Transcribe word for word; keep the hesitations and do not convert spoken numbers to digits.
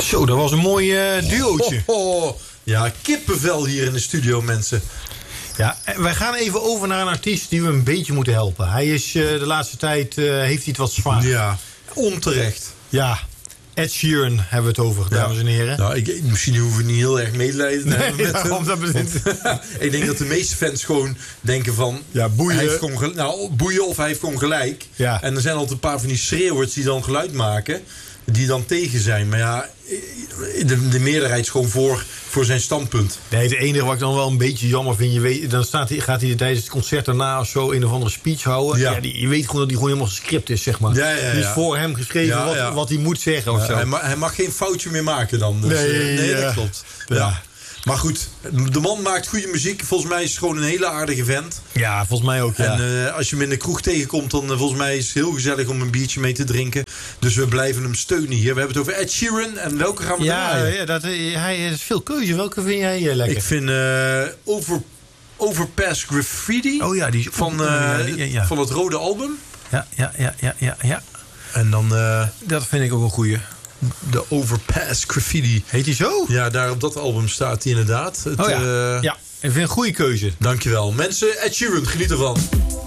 Zo, dat was een mooi uh, duootje. Oh, oh. Ja, kippenvel hier in de studio, mensen. Ja, wij gaan even over naar een artiest die we een beetje moeten helpen. Hij is uh, de laatste tijd, uh, heeft hij het wat zwaar. Ja, onterecht. Ja, Ed Sheeran hebben we het over, dames en heren. Nou, ik, misschien hoeven we niet heel erg medelijden te nee, hebben met daarom, hem. dat Want, ik denk dat de meeste fans gewoon denken van... Ja, boeien. Hij heeft gewoon gelijk, nou, boeien of hij heeft gewoon gelijk. Ja. En er zijn altijd een paar van die schreeuwers die dan geluid maken... die dan tegen zijn. Maar ja, de, de meerderheid is gewoon voor, voor zijn standpunt. Nee, het enige wat ik dan wel een beetje jammer vind... Je weet, dan staat hij, gaat hij tijdens het concert daarna of zo... een of andere speech houden. Ja. Ja, die, je weet gewoon dat hij gewoon helemaal gescript is, zeg maar. Ja, ja, ja. Die is voor hem geschreven ja, wat, ja. wat hij moet zeggen of ja, zo. Hij mag, hij mag geen foutje meer maken dan. Dus, nee, uh, nee ja. dat klopt. Ja. Ja. Maar goed, de man maakt goede muziek. Volgens mij is het gewoon een hele aardige vent. Ja, volgens mij ook, ja. En uh, als je hem in de kroeg tegenkomt... dan uh, volgens mij is het heel gezellig om een biertje mee te drinken. Dus we blijven hem steunen hier. We hebben het over Ed Sheeran. En welke gaan we ja, draaien? Ja, dat, hij is veel keuze. Welke vind jij uh, lekker? Ik vind uh, over, Overpass Graffiti. Oh ja, die van, uh, ja, die, ja, ja. van het rode album. Ja, ja, ja, ja, ja. ja. En dan... Uh, dat vind ik ook een goeie. De Overpass Graffiti. Heet hij zo? Ja, daar op dat album staat hij inderdaad. Het, oh ja. Uh, ja, ik vind een goede keuze. Dankjewel. Mensen, Ed Sheeran, geniet ervan.